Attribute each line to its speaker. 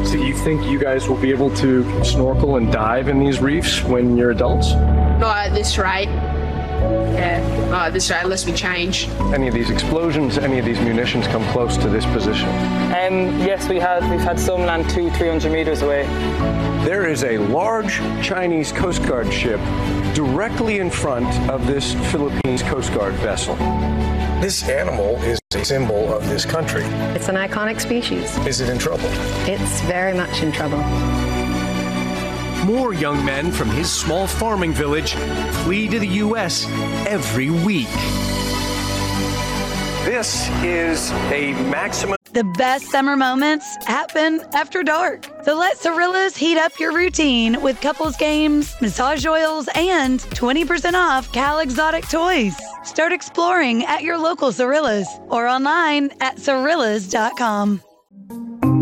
Speaker 1: So you think you guys will be able to snorkel and dive in these reefs when you're adults?
Speaker 2: Not at this rate. Yeah, not at this rate unless we change.
Speaker 1: Any of these explosions, any of these munitions come close to this position?
Speaker 3: Yes, we've had some land 200-300 meters away.
Speaker 1: There is a large Chinese Coast Guard ship directly in front of this Philippines Coast Guard vessel. This animal is a symbol of this country.
Speaker 4: It's an iconic species.
Speaker 1: Is it in trouble?
Speaker 4: It's very much in trouble.
Speaker 5: More young men from his small farming village flee to the U.S. every week.
Speaker 1: This is a maximum.
Speaker 6: The best summer moments happen after dark. So let Cirillas heat up your routine with couples games, massage oils, and 20% off Cal Exotic toys. Start exploring at your local Cirillas or online at Cirillas.com.